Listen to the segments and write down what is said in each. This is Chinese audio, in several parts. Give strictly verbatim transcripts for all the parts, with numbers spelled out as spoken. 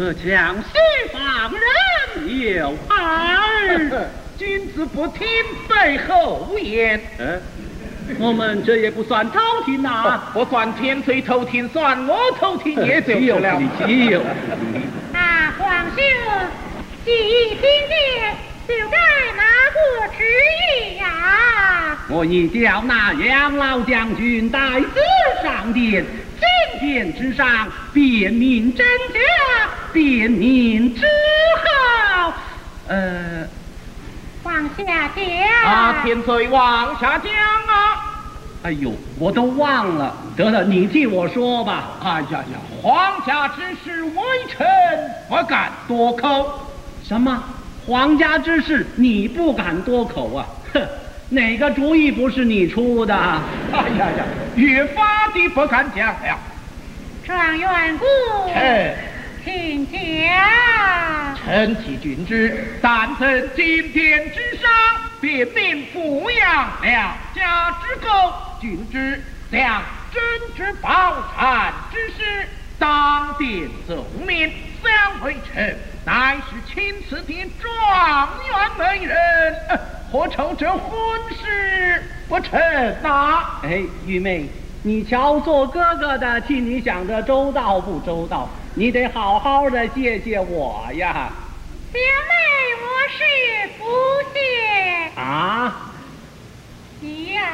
呃，将西方人有耳， 君子不听背后言。 嗯，我们这也不算偷听呐、 啊，不算天水偷听，算我偷听也就是了。 岂有？ 啊，皇兄，既已听见，就该拿过旨意呀。 我已叫那杨老将军带子上殿，金殿之上辨明真假，辨明之后，呃， 往下讲。 啊，天水往下讲啊。 哎呦，我都忘了。得了，你替我说吧。 哎呀呀，皇家之事，微臣不敢多口。 什么？皇家之事你不敢多口啊？哼，哪个主意不是你出的？ 哎呀呀，越发的不敢讲了。 状元公， 臣请讲。 臣替君之，但曾金殿之上，辨明抚养两家之构，君之将真之宝产之事，当殿奏明，相为臣。乃是钦此的状元美人，呃、何愁这婚事不成呐？ 哎，玉妹，你瞧，做哥哥的替你想的周到不周到？你得好好的谢谢我呀。 小妹，我是不谢。 啊？ 呀！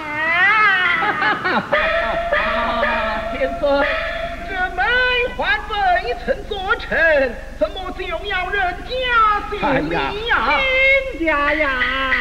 啊，天子。这梅花未曾做成，怎么就要人家谢礼呀？ 亲家呀！